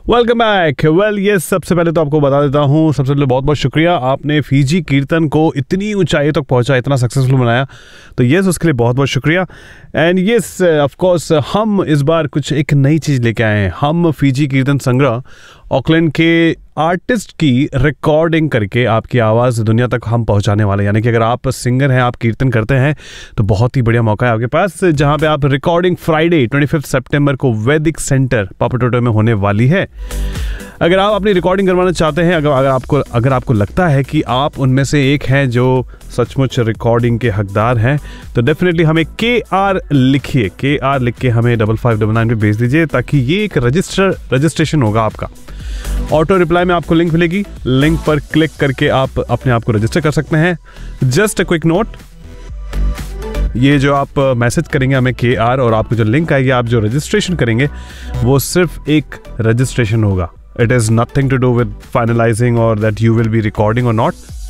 Welcome back. Well ये सबसे पहले तो आपको बता देता हूँ, सबसे पहले बहुत बहुत शुक्रिया, आपने फीजी कीर्तन को इतनी ऊंचाई तक पहुंचा, इतना सक्सेसफुल बनाया, तो यस उसके लिए बहुत बहुत शुक्रिया। एंड यस ऑफ कोर्स हम इस बार कुछ एक नई चीज़ लेके आए हैं। हम फीजी कीर्तन संग्रह ऑकलैंड के आर्टिस्ट की रिकॉर्डिंग करके आपकी आवाज़ दुनिया तक हम पहुंचाने वाले हैं। यानी कि अगर आप सिंगर हैं, आप कीर्तन करते हैं, तो बहुत ही बढ़िया मौका है आपके पास, जहां पे आप रिकॉर्डिंग फ्राइडे 25 सितंबर को वैदिक सेंटर पापाटोटो में होने वाली है। अगर आप अपनी रिकॉर्डिंग करवाना चाहते हैं, अगर आपको लगता है कि आप उनमें से एक हैं जो सचमुच रिकॉर्डिंग के हकदार हैं, तो डेफिनेटली हमें KR लिखिए, KR लिख के हमें 5599 पे भेज दीजिए, ताकि ये एक रजिस्ट्रेशन होगा आपका। ऑटो रिप्लाई में आपको लिंक मिलेगी, लिंक पर क्लिक करके आप अपने आप को रजिस्टर कर सकते हैं। जस्ट अ क्विक नोट, ये जो आप मैसेज करेंगे हमें KR और आपको जो लिंक आएगी, आप जो रजिस्ट्रेशन करेंगे वो सिर्फ एक रजिस्ट्रेशन होगा। It is nothing to do with finalising और that you will be recording और नॉट।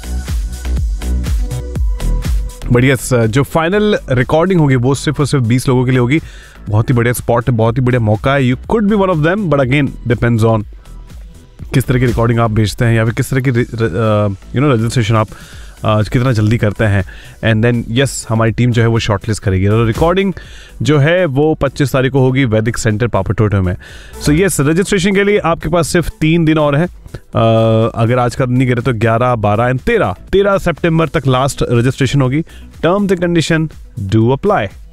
बट यस, जो फाइनल रिकॉर्डिंग होगी वो सिर्फ और सिर्फ 20 लोगों के लिए होगी। बहुत ही बढ़िया स्पॉट है, बहुत ही बढ़िया मौका है। You could be one of them, but again depends on किस तरह की रिकॉर्डिंग आप भेजते हैं, या फिर किस तरह की रजिस्ट्रेशन आप कितना जल्दी करते हैं। एंड देन यस, हमारी टीम जो है वो शॉर्टलिस्ट करेगी। तो रिकॉर्डिंग जो है वो 25 तारीख को होगी वैदिक सेंटर पापाटोटो में। सो यस, रजिस्ट्रेशन के लिए आपके पास सिर्फ 3 दिन और है। अगर आज का नहीं करे तो 11, 12 एंड 13 सितंबर तक लास्ट रजिस्ट्रेशन होगी। Terms and condition do apply.